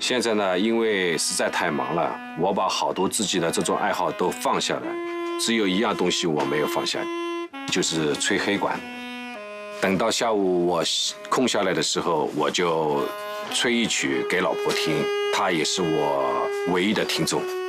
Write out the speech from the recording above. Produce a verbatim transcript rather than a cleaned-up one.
现在呢，因为实在太忙了，我把好多自己的这种爱好都放下了，只有一样东西我没有放下，就是吹黑管。等到下午我空下来的时候，我就吹一曲给老婆听，她也是我唯一的听众。